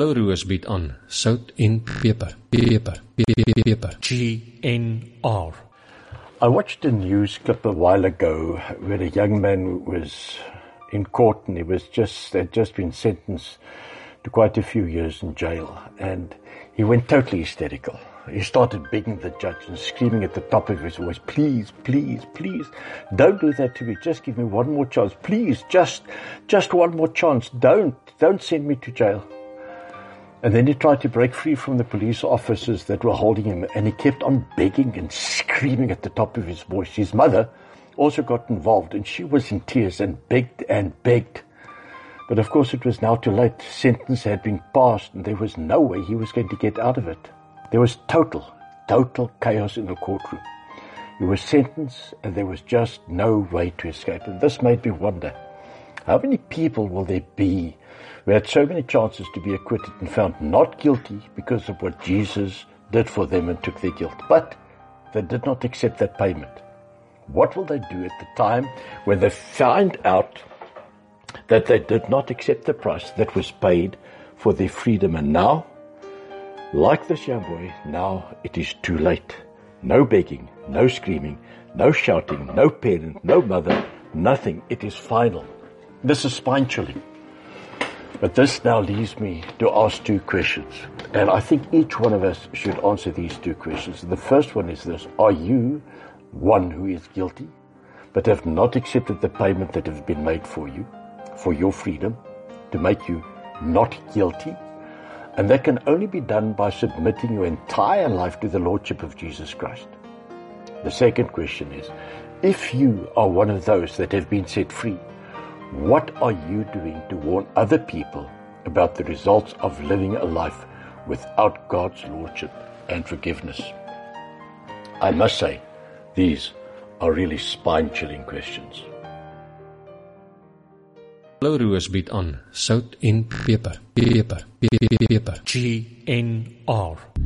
Roos bied aan sout en peper. Peper. GNR. I watched a news clip a while ago where a young man was in court and had just been sentenced to quite a few years in jail, and he went totally hysterical. He started begging the judge and screaming at the top of his voice, please, don't do that to me. Just give me one more chance. Please, just one more chance. Don't send me to jail. And then he tried to break free from the police officers that were holding him, and he kept on begging and screaming at the top of his voice. His mother also got involved, and she was in tears and begged. But of course it was now too late. The sentence had been passed, and there was no way he was going to get out of it. There was total chaos in the courtroom. He was sentenced, and there was just no way to escape. And this made me wonder, how many people will there be who had so many chances to be acquitted and found not guilty because of what Jesus did for them and took their guilt, but they did not accept that payment? What will they do at the time when they find out that they did not accept the price that was paid for their freedom? And now, like this young boy, now it is too late. No begging, no screaming, no shouting, no parent, no mother, nothing. It is final. This is spine-chilling. But this now leaves me to ask two questions. And I think each one of us should answer these two questions. The first one is this: are you one who is guilty, but have not accepted the payment that has been made for you, for your freedom, to make you not guilty? And that can only be done by submitting your entire life to the Lordship of Jesus Christ. The second question is, if you are one of those that have been set free, what are you doing to warn other people about the results of living a life without God's Lordship and forgiveness? I must say, these are really spine-chilling questions. Roos bied aan sout en peper. GNR.